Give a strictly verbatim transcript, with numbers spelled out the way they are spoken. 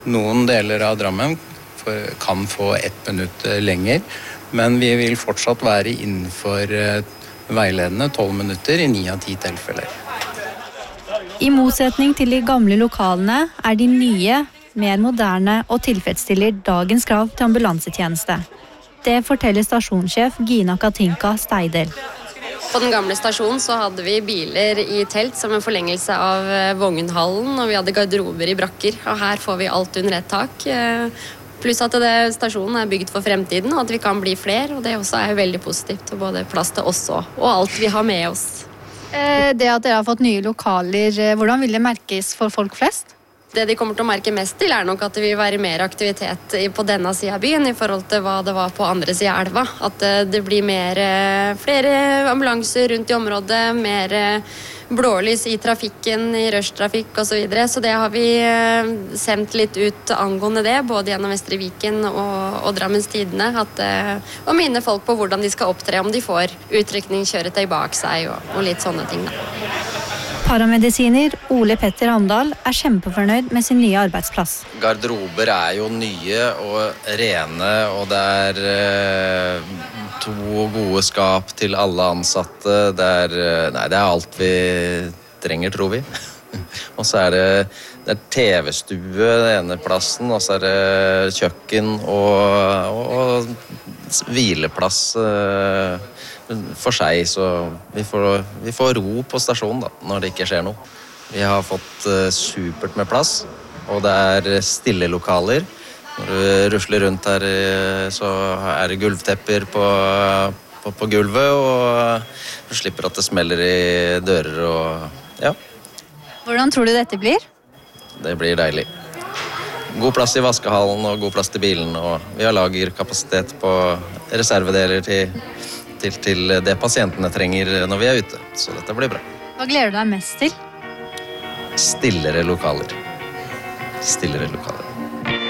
Noen deler av Drammen kan få ett minutt lenger, men vi vil fortsatt være innenfor veiledende tolv minutter i ni av ti tilfeller. I motsetning til de gamle lokalene er de nye, mer moderne og tilfredsstiller dagens krav til ambulansetjeneste. Det forteller stasjonssjef Gina Katinka Steidel. På den gamle stasjonen så hadde vi biler i telt som en forlengelse av vognhallen, og vi hadde garderober i brakker, og her får vi alt under et tak. Pluss at det, stasjonen er bygd for fremtiden, og at vi kan bli flere, og det også er veldig positivt, og både plass til oss og, og alt vi har med oss. Det at dere har fått nye lokaler, hvordan vil det merkes for folk flest? Det de kommer til å merke mest til er nok at det vil være mer aktivitet på denne siden av byen i forhold til hva det var på andre siden av elva. At det blir mer, flere ambulanser rundt i området, mer blålys i trafikken, i rushtrafikk og så videre. Så det har vi sendt litt ut angående det, både gjennom Vestre Viken og, og Drammens Tidende. At, og minne folk på hvordan de skal opptre, om de får utrykningskjøretøy bak seg og, og litt sånne ting. Da. Paramedisiner Ole Petter Hamdal er kjempefornøyd med sin nye arbeidsplass. Garderober er jo nye og rene, og det er eh, to gode skap til alle ansatte. Det er, nei, det er alt vi trenger, tror vi. Og så er det, det er T V-stue, den ene plassen, og så er det kjøkken og, og, og hvileplass eh, for seg, så vi får, vi får ro på stasjonen da, når det ikke skjer noe. Vi har fått uh, supert med plass, og det er stille lokaler. Når du rusler rundt her, så er det gulvtepper på, på, på gulvet, og du slipper at det smeller i dører og ja. Hvordan tror du dette blir? Det blir deilig. God plass i vaskehallen og god plass til bilen, og vi har lagerkapasitet på reservedeler til Til, til det pasientene trenger når vi er ute. Så dette blir bra. Hva gleder du deg mest til? Stillere lokaler. Stillere lokaler.